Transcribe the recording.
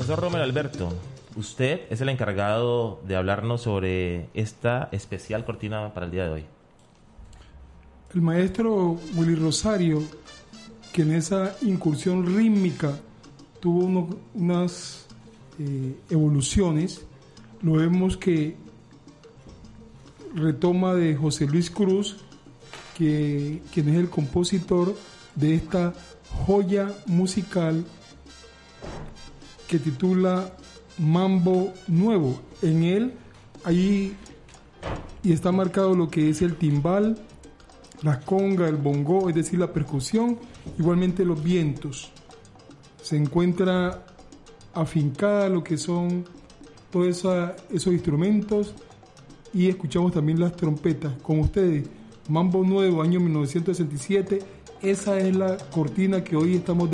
Profesor Romero Alberto, usted es el encargado de hablarnos sobre esta especial cortina para el día de hoy. El maestro Willy Rosario, que en esa incursión rítmica tuvo unas evoluciones, lo vemos que retoma de José Luis Cruz, quien es el compositor de esta joya musical que titula Mambo Nuevo. En él ahí y está marcado lo que es el timbal, la conga, el bongo, es decir, la percusión, igualmente los vientos. Se encuentra afincada lo que son todos esos instrumentos, y escuchamos también las trompetas. Con ustedes, Mambo Nuevo, año 1967. Esa es la cortina que hoy estamos